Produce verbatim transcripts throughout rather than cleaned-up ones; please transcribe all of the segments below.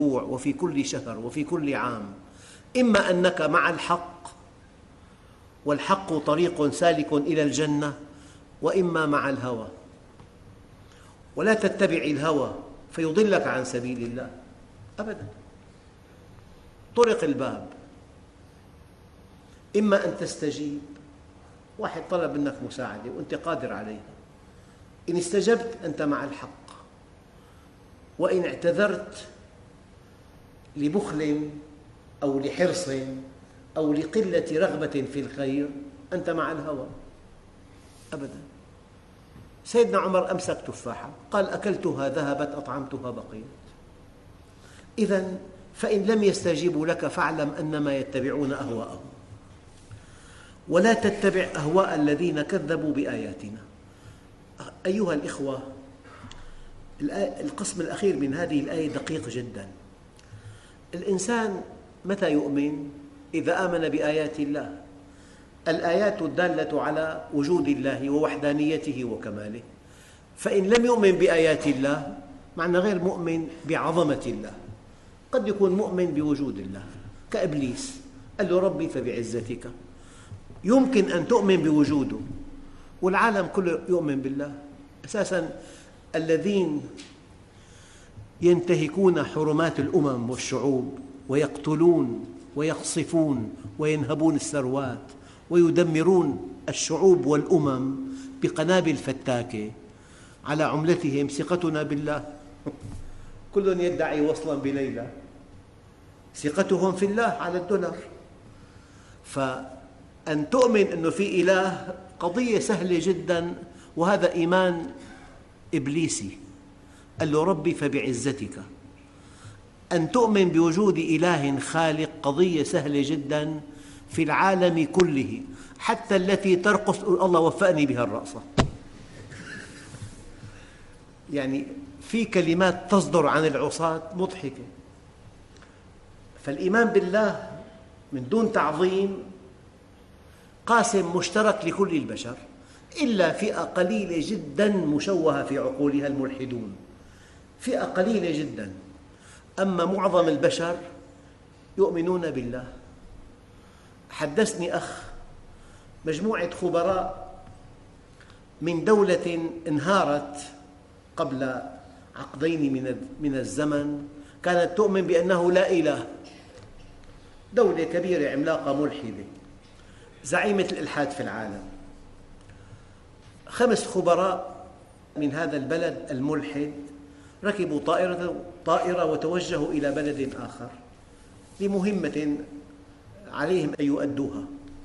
أسبوع وفي كل شهر وفي كل عام، إما أنك مع الحق والحق طريق سالك إلى الجنة، وإما مع الهوى. ولا تتبع الهوى فيضلك عن سبيل الله أبدا. طرق الباب، إما أن تستجيب، واحد طلب منك مساعدة وأنت قادر عليها، إن استجبت أنت مع الحق، وإن اعتذرت لبخل أو لحرص أو لقلة رغبة في الخير أنت مع الهوى أبدا. سيدنا عمر أمسك تفاحة قال: أكلتها ذهبت، أطعمتها بقيت. إذن فإن لم يستجيبوا لك فاعلم أنما يتبعون أهواءهم، ولا تتبع أهواء الذين كذبوا بآياتنا. أيها الإخوة، القسم الأخير من هذه الآية دقيق جدا. الإنسان متى يؤمن؟ إذا آمن بآيات الله، الآيات الدالة على وجود الله ووحدانيته وكماله. فإن لم يؤمن بآيات الله معنى غير مؤمن بعظمة الله. قد يكون مؤمن بوجود الله كإبليس، قال له: ربي فبعزتك. يمكن أن تؤمن بوجوده والعالم كله يؤمن بالله. أساساً الذين ينتهكون حرمات الأمم والشعوب ويقتلون ويقصفون وينهبون الثروات ويدمرون الشعوب والأمم بقنابل فتاكة على عملتهم ثقتنا بالله. كل يدعي وصلاً بليلى، ثقتهم في الله على الدولار. فأن تؤمن أنه في إله قضية سهلة جداً، وهذا إيمان إبليسي. قال له: ربي فبعزتك. أن تؤمن بوجود إله خالق قضية سهلة جداً في العالم كله، حتى التي ترقص الله وفقني بها الرقصة. يعني في كلمات تصدر عن العصاة مضحكة. فالإيمان بالله من دون تعظيم قاسم مشترك لكل البشر، إلا فئة قليلة جداً مشوهة في عقولها، الملحدون، فئة قليلة جداً. أما معظم البشر يؤمنون بالله. حدثني أخ مجموعة خبراء من دولة انهارت قبل عقدين من الزمن، كانت تؤمن بأنه لا إله، دولة كبيرة عملاقة ملحدة زعيمة الإلحاد في العالم. خمس خبراء من هذا البلد الملحد ركبوا طائرة, طائرة وتوجهوا إلى بلد آخر لمهمة عليهم أن يؤدوها.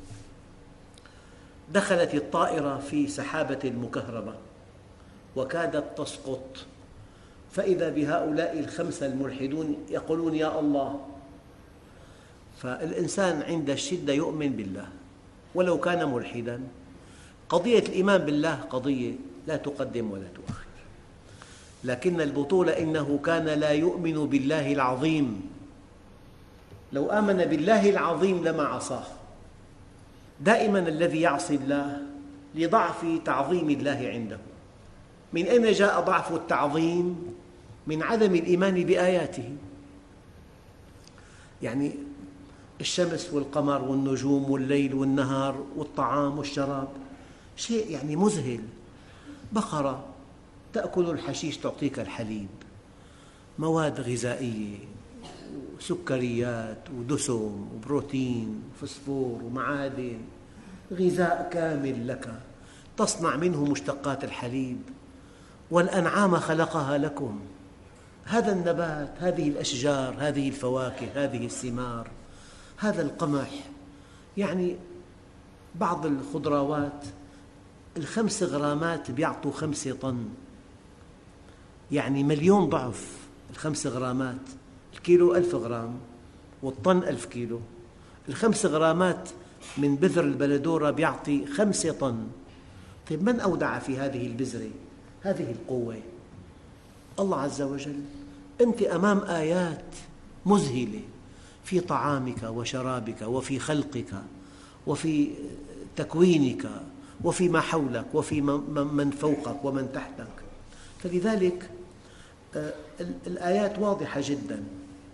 دخلت الطائرة في سحابة مكهربة وكادت تسقط، فإذا بهؤلاء الخمسة الملحدون يقولون: يا الله. فالإنسان عند الشدة يؤمن بالله ولو كان ملحداً. قضية الإيمان بالله قضية لا تقدم ولا تؤخر، لكن البطولة إنه كان لا يؤمن بالله العظيم. لو آمن بالله العظيم لما عصاه. دائما الذي يعصي الله لضعف تعظيم الله عنده. من أين جاء ضعف التعظيم؟ من عدم الإيمان بآياته. يعني الشمس والقمر والنجوم والليل والنهار والطعام والشراب شيء يعني مذهل. بقرة تأكل الحشيش تعطيك الحليب، مواد غذائية وسكريات ودسم وبروتين وفسفور ومعادن، غذاء كامل لك، تصنع منه مشتقات الحليب. والأنعام خلقها لكم. هذا النبات، هذه الأشجار، هذه الفواكه، هذه الثمار، هذا القمح. يعني بعض الخضروات الخمس غرامات بيعطوا خمسة طن، يعني مليون ضعف. الخمس غرامات، الكيلو ألف غرام والطن ألف كيلو. الخمس غرامات من بذر البلدورة بيعطي خمسة طن. طيب من أودع في هذه البذرة هذه القوة؟ الله عز وجل. أنت أمام آيات مذهلة في طعامك وشرابك وفي خلقك وفي تكوينك وفي ما حولك وفي من فوقك ومن تحتك. فلذلك الآيات واضحة جداً.